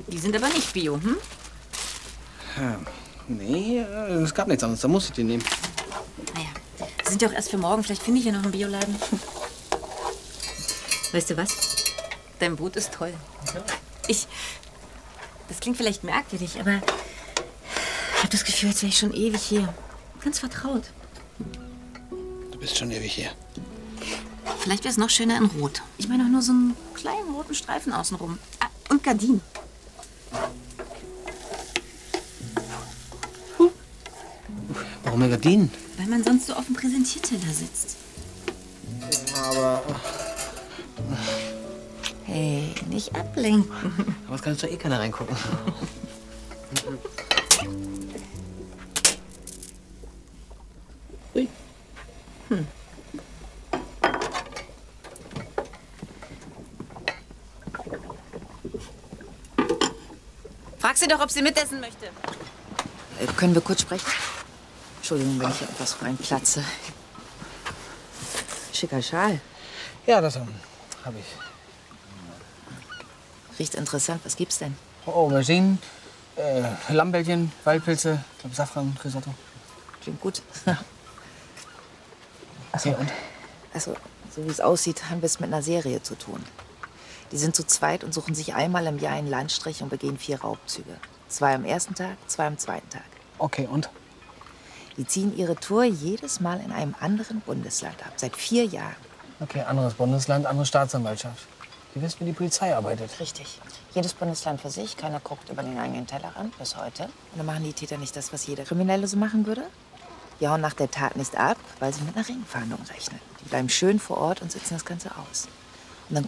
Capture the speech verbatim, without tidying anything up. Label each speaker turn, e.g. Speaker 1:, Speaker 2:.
Speaker 1: Die sind aber nicht bio, hm?
Speaker 2: Ja, nee, es gab nichts anderes. Da muss ich die nehmen.
Speaker 1: Naja, die sind ja auch erst für morgen. Vielleicht finde ich ja noch einen Bioladen. Weißt du was? Dein Boot ist toll. Ich... Das klingt vielleicht merkwürdig, aber... Ich habe das Gefühl, als wäre ich schon ewig hier. Ganz vertraut.
Speaker 2: Du bist schon ewig hier.
Speaker 1: Vielleicht wäre es noch schöner in Rot. Ich meine auch nur so einen kleinen roten Streifen außenrum. Ah, und Gardinen.
Speaker 2: Huh. Warum mehr Gardinen?
Speaker 1: Weil man sonst so auf dem Präsentierteller sitzt.
Speaker 2: Aber...
Speaker 1: Hey, nicht ablenken.
Speaker 2: Aber es kann jetzt doch eh keiner reingucken. Ui.
Speaker 1: Hm. Frag sie doch, ob sie mitessen möchte.
Speaker 3: Äh, können wir kurz sprechen? Entschuldigung, wenn ich hier etwas reinplatze. Schicker Schal.
Speaker 2: Ja, das um, habe ich.
Speaker 3: Riecht interessant. Was gibt's denn?
Speaker 2: Auberginen, äh, Lammbällchen, Waldpilze, ich glaube Safran, Risotto.
Speaker 3: Klingt gut.
Speaker 2: Achso, und?
Speaker 3: Also, so wie es aussieht, haben wir es mit einer Serie zu tun. Die sind zu zweit und suchen sich einmal im Jahr einen Landstrich und begehen vier Raubzüge. Zwei am ersten Tag, zwei am zweiten Tag.
Speaker 2: Okay, und?
Speaker 3: Die ziehen ihre Tour jedes Mal in einem anderen Bundesland ab. Seit vier Jahren.
Speaker 2: Okay, anderes Bundesland, andere Staatsanwaltschaft. Ihr wisst, wie die Polizei arbeitet.
Speaker 3: Richtig. Jedes Bundesland für sich. Keiner guckt über den eigenen Tellerrand bis heute. Und dann machen die Täter nicht das, was jeder Kriminelle so machen würde. Die hauen nach der Tat nicht ab, weil sie mit einer Ringfahndung rechnen. Die bleiben schön vor Ort und sitzen das Ganze aus.